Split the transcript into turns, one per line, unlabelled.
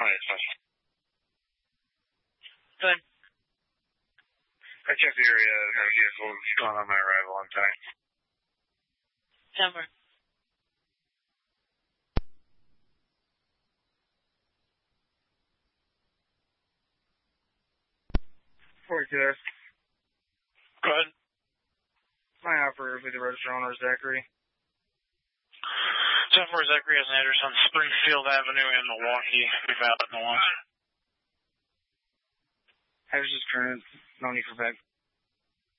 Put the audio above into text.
Then
I checked the area. No vehicles gone on my arrival on time.
Denver.
There.
Go ahead.
My operator will be the register owner, Zachary.
10-4 Zachary has an address on Springfield Avenue in Milwaukee. Be valid, Milwaukee.
I was just current. No need for back.